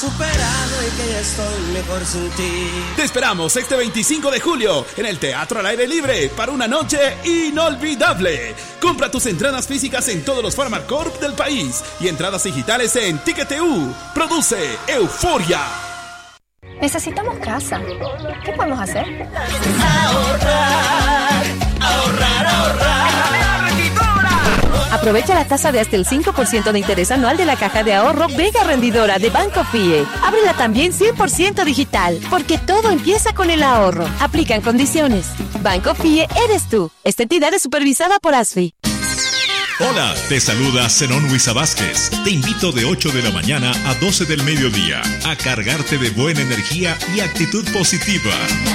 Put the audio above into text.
Superado y que ya estoy mejor sin ti. Te esperamos este 25 de julio en el Teatro al Aire Libre para una noche inolvidable. Compra tus entradas físicas en todos los Pharmacorp del país y entradas digitales en Ticket.eu. Produce Euforia. Necesitamos casa. ¿Qué podemos hacer? Ahorrar, ahorrar, ahorrar. Aprovecha la tasa de hasta el 5% de interés anual de la caja de ahorro Vega Rendidora de Banco FIE. Ábrela también 100% digital, porque todo empieza con el ahorro. Aplican condiciones. Banco FIE eres tú. Esta entidad es supervisada por ASFI. Hola, te saluda Zenón Huiza Vázquez. Te invito de 8 de la mañana a 12 del mediodía a cargarte de buena energía y actitud positiva.